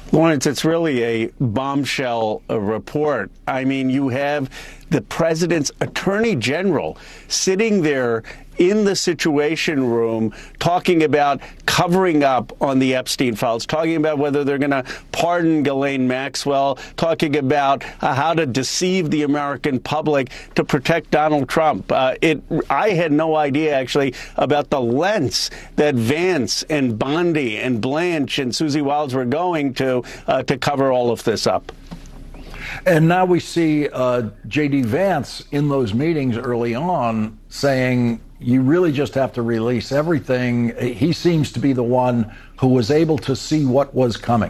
Lawrence, it's really a bombshell report. I mean, you have the president's attorney general sitting there in the Situation Room talking about covering up on the Epstein files, talking about whether they're going to pardon Ghislaine Maxwell, talking about how to deceive the American public to protect Donald Trump. I had no idea, actually, about the lengths that Vance and Bondi and Blanche and Susie Wiles were going to cover all of this up. And now we see J.D. Vance in those meetings early on saying you really just have to release everything. He seems to be the one who was able to see what was coming.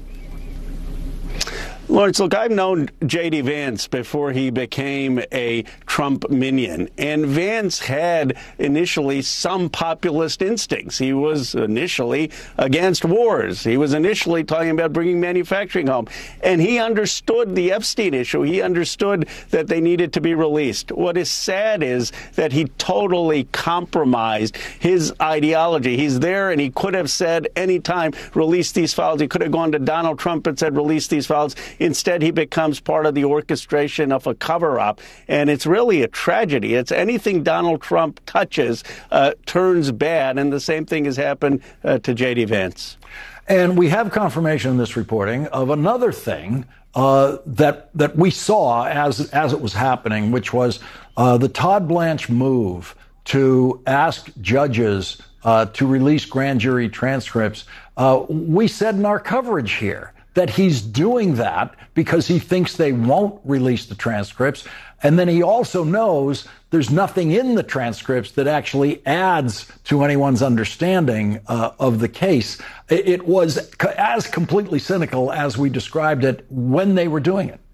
Lawrence, look, I've known J.D. Vance before he became a Trump minion, and Vance had initially some populist instincts. He was initially against wars. He was initially talking about bringing manufacturing home, and he understood the Epstein issue. He understood that they needed to be released. What is sad is that he totally compromised his ideology. He's there, and he could have said anytime, release these files. He could have gone to Donald Trump and said, release these files. Instead, he becomes part of the orchestration of a cover-up, and it's really a tragedy. It's anything Donald Trump touches turns bad, and the same thing has happened to J.D. Vance. And we have confirmation in this reporting of another thing that we saw as it was happening, which was the Todd Blanche move to ask judges to release grand jury transcripts. We said in our coverage here that he's doing that because he thinks they won't release the transcripts. And then he also knows there's nothing in the transcripts that actually adds to anyone's understanding of the case. It was as completely cynical as we described it when they were doing it.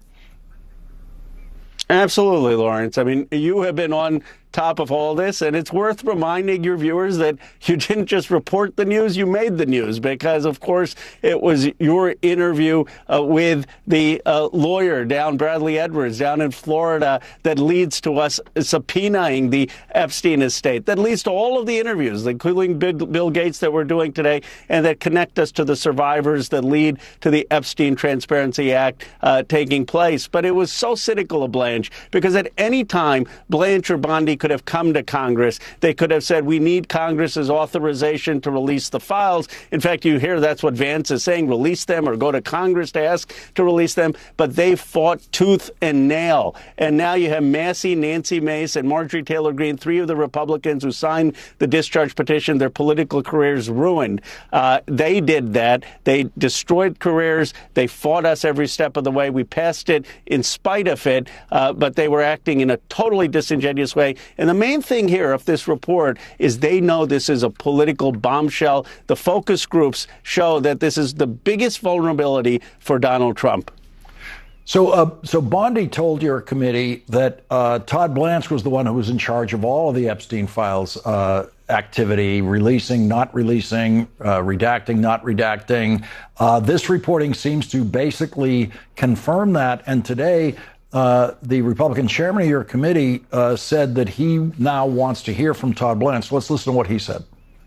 Absolutely, Lawrence. I mean, you have been on top of all this, and it's worth reminding your viewers that you didn't just report the news, you made the news, because, of course, it was your interview with the lawyer Bradley Edwards down in Florida that leads to us subpoenaing the Epstein estate, that leads to all of the interviews, including Bill Gates that we're doing today, and that connect us to the survivors that lead to the Epstein Transparency Act taking place. But it was so cynical of Blanche, because at any time, Blanche or Bondi could have come to Congress. They could have said, we need Congress's authorization to release the files. In fact, you hear that's what Vance is saying, release them or go to Congress to ask to release them. But they fought tooth and nail. And now you have Massey, Nancy Mace, and Marjorie Taylor Greene, three of the Republicans who signed the discharge petition, their political careers ruined. They did that. They destroyed careers. They fought us every step of the way. We passed it in spite of it, but they were acting in a totally disingenuous way. And the main thing here of this report is they know this is a political bombshell. The focus groups show that this is the biggest vulnerability for Donald Trump. So Bondi told your committee that Todd Blanche was the one who was in charge of all of the Epstein files activity, releasing, not releasing, redacting, not redacting. This reporting seems to basically confirm that. And today, the Republican chairman of your committee said that he now wants to hear from Todd Blanche. Let's listen to what he said.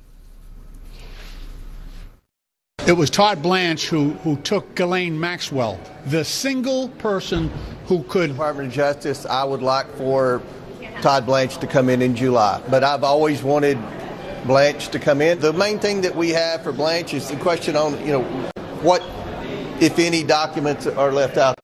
It was Todd Blanche who took Ghislaine Maxwell, the single person who could. Department of Justice, I would like for Todd Blanche to come in July, but I've always wanted Blanche to come in. The main thing that we have for Blanche is the question on, what, if any, documents are left out.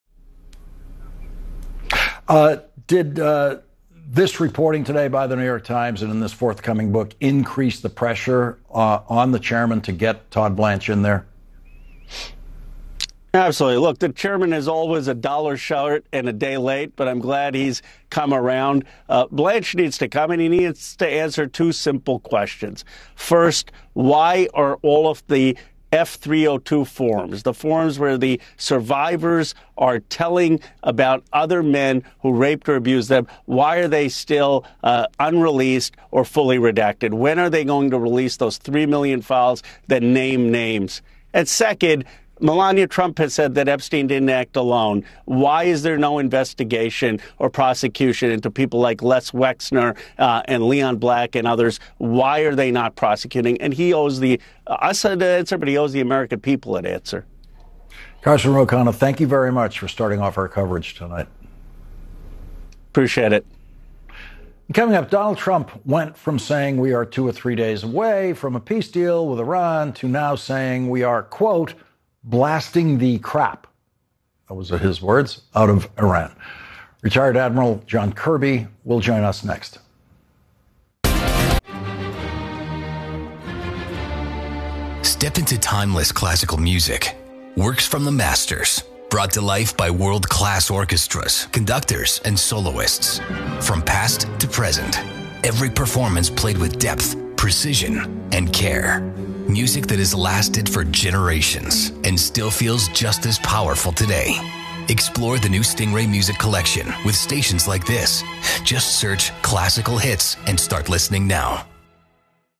Did this reporting today by the New York Times and in this forthcoming book increase the pressure on the chairman to get Todd Blanche in there? Absolutely. Look, the chairman is always a dollar short and a day late, but I'm glad he's come around. Blanche needs to come, and he needs to answer two simple questions. First, why are all of the F-302 forms, the forms where the survivors are telling about other men who raped or abused them, why are they still unreleased or fully redacted? When are they going to release those 3 million files that name names? And second, Melania Trump has said that Epstein didn't act alone. Why is there no investigation or prosecution into people like Les Wexner and Leon Black and others? Why are they not prosecuting? And he owes us an answer, but he owes the American people an answer. Congressman Ro Khanna, thank you very much for starting off our coverage tonight. Appreciate it. Coming up, Donald Trump went from saying we are 2 or 3 days away from a peace deal with Iran to now saying we are, quote, blasting the crap, that was his words, out of Iran. Retired Admiral John Kirby will join us next. Step into timeless classical music. Works from the masters. Brought to life by world-class orchestras, conductors, and soloists. From past to present, every performance played with depth, precision, and care. Music that has lasted for generations and still feels just as powerful today. Explore the new Stingray Music Collection with stations like this. Just search classical hits and start listening now.